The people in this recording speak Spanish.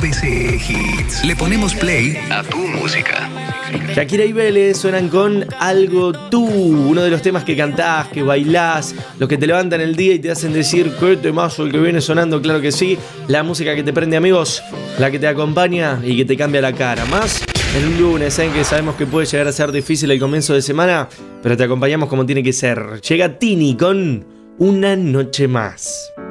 ABC Hits. Le ponemos play a tu música. Shakira y Vélez suenan con Algo Tú, uno de los temas que cantás, que bailás, los que te levantan el día y te hacen decir qué temazo el que viene sonando, claro que sí. La música que te prende, amigos, la que te acompaña y que te cambia la cara. Más en un lunes en que sabemos que puede llegar a ser difícil el comienzo de semana, pero te acompañamos como tiene que ser. Llega Tini con Una Noche Más.